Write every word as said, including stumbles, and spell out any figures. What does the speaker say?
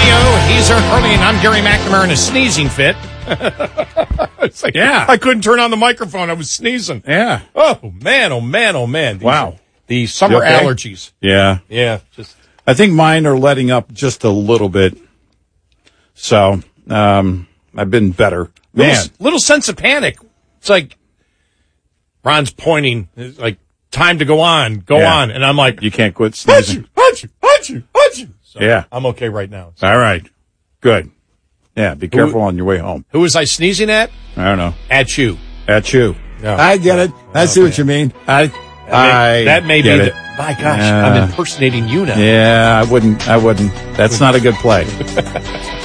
Radio. He's Eric Curley, and I'm Gary McNamara in a sneezing fit. It's like, yeah. I couldn't turn on the microphone. I was sneezing. Yeah. Oh, man, oh, man, oh, man. These Wow. are The summer okay? allergies. Yeah. Yeah. Just. I think mine are letting up just a little bit. So, um, I've been better. Man. Little, little sense of panic. It's like, Ron's pointing, it's like, time to go on, go Yeah. on. And I'm like, You can't quit sneezing. Achoo, achoo, achoo, achoo. So Yeah. I'm okay right now. So. All right. Good. Yeah, be careful on your way home. Who was I sneezing at? I don't know. At you. At you. Yeah. I get it. I see what you mean. I, That I may, that may get be it. the, my gosh, Yeah. I'm impersonating you now. Yeah, I wouldn't. I wouldn't. That's not a good play.